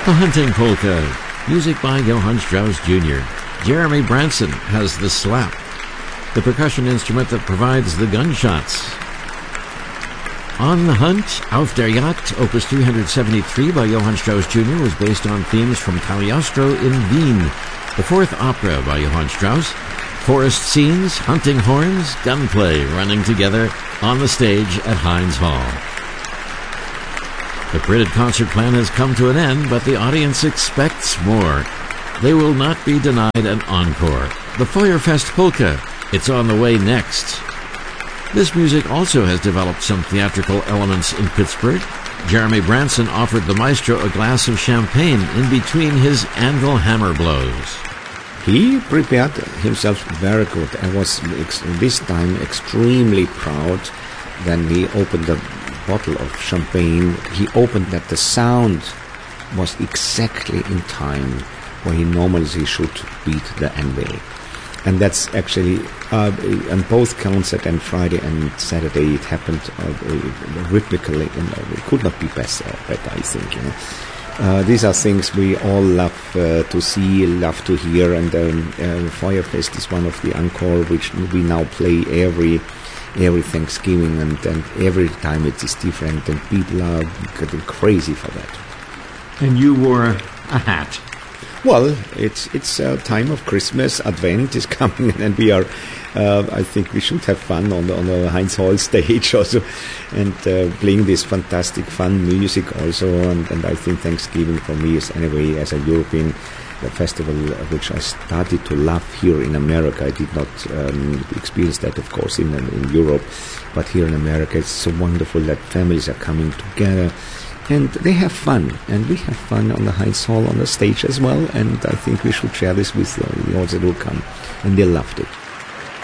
The Hunting Polka, music by Johann Strauss Jr. Jeremy Branson has the slap, the percussion instrument that provides the gunshots. On the Hunt, Auf der Jagd, Opus 373 by Johann Strauss Jr. was based on themes from Cagliostro in Wien, the fourth opera by Johann Strauss. Forest scenes, hunting horns, gunplay running together on the stage at Heinz Hall. The printed concert plan has come to an end, but the audience expects more. They will not be denied an encore. The Feuerfest Polka, it's on the way next. This music also has developed some theatrical elements in Pittsburgh. Jeremy Branson offered the maestro a glass of champagne in between his anvil hammer blows. He prepared himself very good. I was this time extremely proud when he opened the bottle of champagne. He opened that the sound was exactly in time where he normally should beat the anvil. And that's actually, on both concert and Friday and Saturday, it happened rhythmically. It could not be better, I think. These are things we all love to see, love to hear, and Feuerfest is one of the encore which we now play every Thanksgiving, and every time it is different, and people are getting crazy for that. And you wore a hat. Well, it's a time of Christmas. Advent is coming, and we are. I think we should have fun on the Heinz Hall stage also, and playing this fantastic fun music also. And I think Thanksgiving for me is, anyway, as a European, the festival which I started to love here in America. I did not experience that, of course, in Europe, but here in America, it's so wonderful that families are coming together. And they have fun, and we have fun on the Heinz Hall on the stage as well, and I think we should share this with those that will come, and they loved it.